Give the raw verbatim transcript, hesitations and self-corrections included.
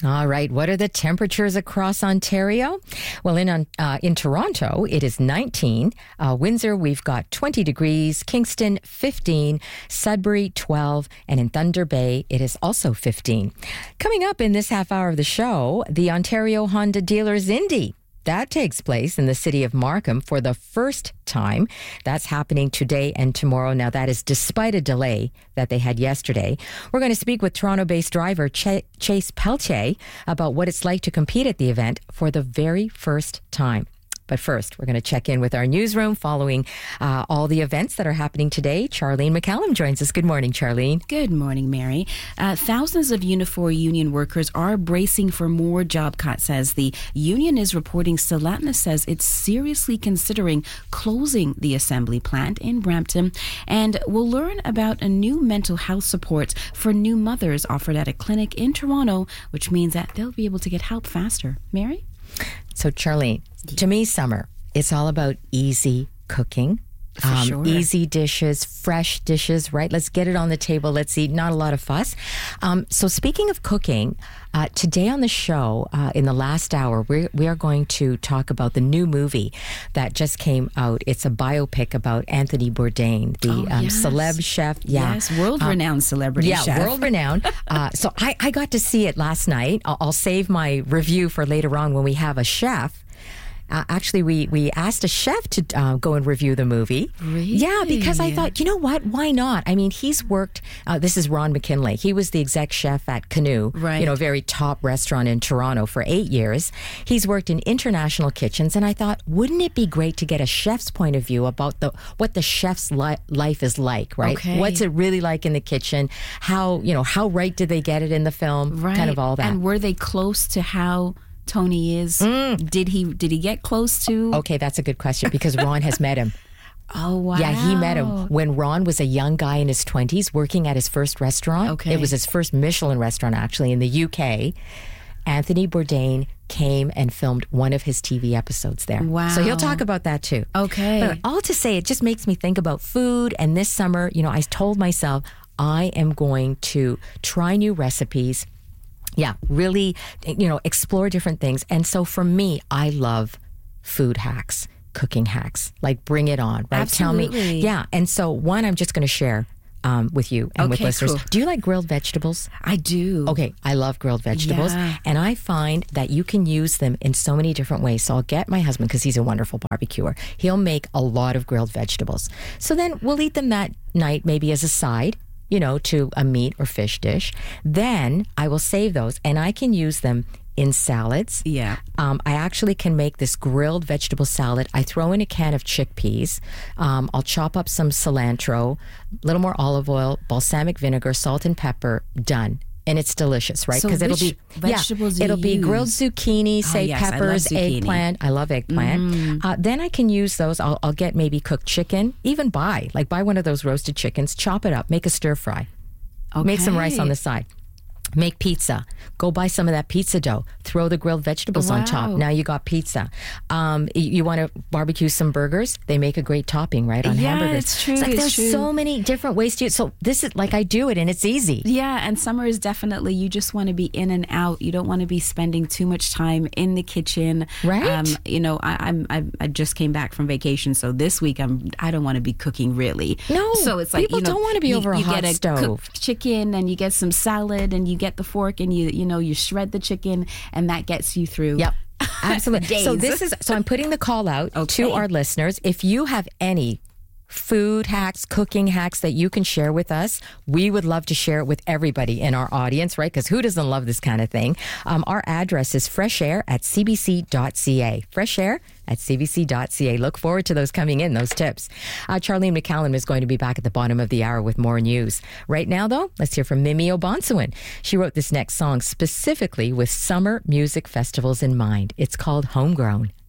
All right. What are the temperatures across Ontario? Well, in uh, in Toronto, it is nineteen. Uh, Windsor, we've got twenty degrees. Kingston, fifteen. Sudbury, twelve. And in Thunder Bay, it is also fifteen. Coming up in this half hour of the show, the Ontario Honda Dealers Indy. That takes place in the city of Markham for the first time. That's happening today and tomorrow. Now, that is despite a delay that they had yesterday. We're going to speak with Toronto-based driver Ch- Chase Pelletier about what it's like to compete at the event for the very first time. But first, we're going to check in with our newsroom following uh, all the events that are happening today. Charlene McCallum joins us. Good morning, Charlene. Good morning, Mary. Uh, thousands of Unifor union workers are bracing for more job cuts as the union is reporting Stellantis says it's seriously considering closing the assembly plant in Brampton. And we'll learn about a new mental health support for new mothers offered at a clinic in Toronto, which means that they'll be able to get help faster. Mary? So, Charlene, to me, summer, it's all about easy cooking. For um, sure. Easy dishes, fresh dishes, right? Let's get it on the table. Let's eat. Not a lot of fuss. Um, so speaking of cooking, uh, today on the show, uh, in the last hour, we're, we are going to talk about the new movie that just came out. It's a biopic about Anthony Bourdain, the oh, um, yes. celeb chef. Yeah. Yes, world-renowned um, celebrity yeah, chef. Yeah, world-renowned. uh, so I, I got to see it last night. I'll, I'll save my review for later on when we have a chef. Uh, actually, we, we asked a chef to uh, go and review the movie. Really? Yeah, because I thought, you know what? Why not? I mean, he's worked, uh, this is Ron McKinley. He was the exec chef at Canoe, right. you know, very top restaurant in Toronto for eight years. He's worked in international kitchens. And I thought, wouldn't it be great to get a chef's point of view about the what the chef's li- life is like, right? Okay. What's it really like in the kitchen? How, you know, how right did they get it in the film? Right. Kind of all that. And were they close to how Tony is? Mm. Did he did he get close to? Okay, that's a good question because Ron has met him. Oh, wow. Yeah, he met him when Ron was a young guy in his twenties working at his first restaurant. Okay. It was his first Michelin restaurant, actually, in the U K. Anthony Bourdain came and filmed one of his T V episodes there. Wow. So he'll talk about that too. Okay. But all to say, it just makes me think about food. And this summer, you know, I told myself I am going to try new recipes. Yeah, really, you know, explore different things. And so for me, I love food hacks, cooking hacks. Like, bring it on, right? Absolutely. Tell me. Yeah. And so one, I'm just going to share um, with you and okay, with listeners. Cool. Do you like grilled vegetables? I do. Okay, I love grilled vegetables. Yeah. And I find that you can use them in so many different ways. So I'll get my husband, because he's a wonderful barbecuer. He'll make a lot of grilled vegetables. So then we'll eat them that night, maybe as a side, you know, to a meat or fish dish. Then I will save those and I can use them in salads. Yeah. Um, I actually can make this grilled vegetable salad. I throw in a can of chickpeas. Um, I'll chop up some cilantro, a little more olive oil, balsamic vinegar, salt and pepper. Done. And it's delicious, right? So Because it'll which be vegetables yeah, do it'll you be grilled use? zucchini, say oh, yes, peppers, I love zucchini. eggplant. I love eggplant. Mm. Uh, then I can use those. I'll, I'll get maybe cooked chicken, even buy like buy one of those roasted chickens, chop it up, make a stir fry, okay. make some rice on the side. Make pizza. Go buy some of that pizza dough. Throw the grilled vegetables wow. on top. Now you got pizza. Um, you, you want to barbecue some burgers? They make a great topping, right, on yeah, hamburgers. it's true. It's like it's there's true. so many different ways to. So this is like I do it, and it's easy. Yeah, and summer is definitely you just want to be in and out. You don't want to be spending too much time in the kitchen, right? Um, you know, I, I'm I, I just came back from vacation, so this week I'm I don't want to be cooking really. No, so it's like people you know, don't want to be you, over a you hot get a stove. Cooked chicken, and you get some salad, and you get the fork, and you you know you shred the chicken, and that gets you through. Yep. Absolutely. days. So this is so I'm putting the call out okay. to our listeners. If you have any food hacks, cooking hacks that you can share with us, we would love to share it with everybody in our audience, right? Because who doesn't love this kind of thing? Um, our address is freshair at c b c dot c a. Freshair at c b c dot c a. Look forward to those coming in, those tips. Uh, Charlene McCallum is going to be back at the bottom of the hour with more news. Right now, though, let's hear from Mimi Obonsawin. She wrote this next song specifically with summer music festivals in mind. It's called Homegrown.